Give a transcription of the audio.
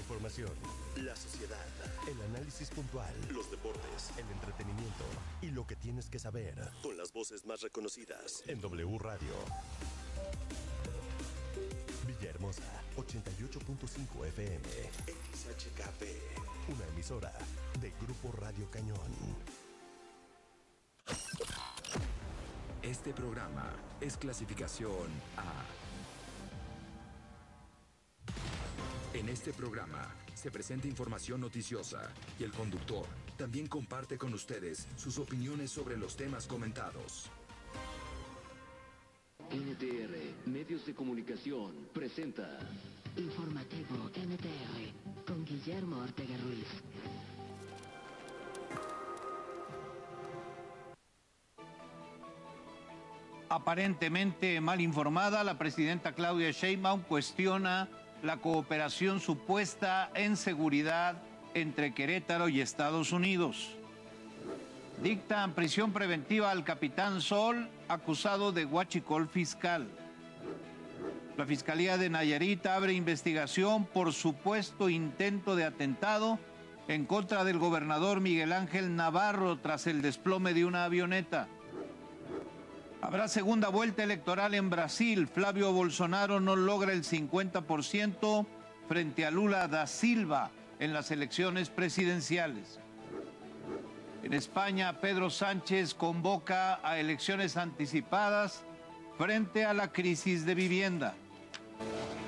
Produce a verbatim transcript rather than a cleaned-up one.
información, la sociedad, el análisis puntual, los deportes, el entretenimiento y lo que tienes que saber con las voces más reconocidas en W Radio. Villahermosa, ochenta y ocho punto cinco F M, X H K P, una emisora de Grupo Radio Cañón. Este programa es clasificación A. En este programa se presenta información noticiosa y el conductor también comparte con ustedes sus opiniones sobre los temas comentados. N T R, Medios de Comunicación, presenta Informativo N T R, con Guillermo Ortega Ruiz. Aparentemente mal informada, la presidenta Claudia Sheinbaum cuestiona la cooperación supuesta en seguridad entre Querétaro y Estados Unidos. Dictan prisión preventiva al capitán Sol, acusado de huachicol fiscal. La Fiscalía de Nayarit abre investigación por supuesto intento de atentado en contra del gobernador Miguel Ángel Navarro tras el desplome de una avioneta. Habrá segunda vuelta electoral en Brasil. Flavio Bolsonaro no logra el cincuenta por ciento frente a Lula da Silva en las elecciones presidenciales. En España, Pedro Sánchez convoca a elecciones anticipadas frente a la crisis de vivienda.